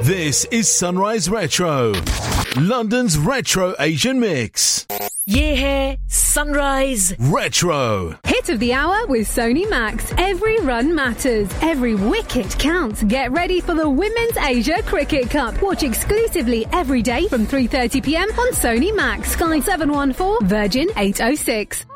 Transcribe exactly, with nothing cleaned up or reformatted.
This is Sunrise Retro, London's Retro Asian Mix. Yeah, here, Sunrise Retro. Hit of the hour with Sony Max. Every run matters. Every wicket counts. Get ready for the Women's Asia Cricket Cup. Watch exclusively every day from three thirty p m on Sony Max. Sky seven one four, Virgin eight oh six.